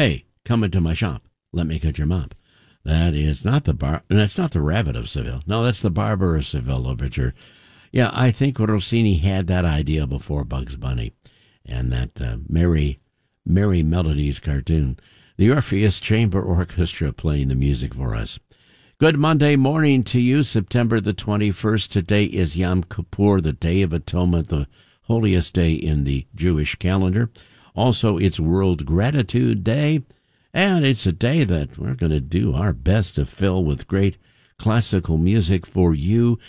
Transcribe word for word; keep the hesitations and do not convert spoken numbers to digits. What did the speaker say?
Hey, come into my shop. Let me cut your mop. That is not the bar. That's not the Rabbit of Seville. No, that's the Barber of Seville overture. Yeah, I think Rossini had that idea before Bugs Bunny and that uh, Merry, Merry Melodies cartoon. The Orpheus Chamber Orchestra playing the music for us. Good Monday morning to you, September the twenty-first. Today is Yom Kippur, the Day of Atonement, the holiest day in the Jewish calendar. Also, it's World Gratitude Day, and it's a day that we're going to do our best to fill with great classical music for you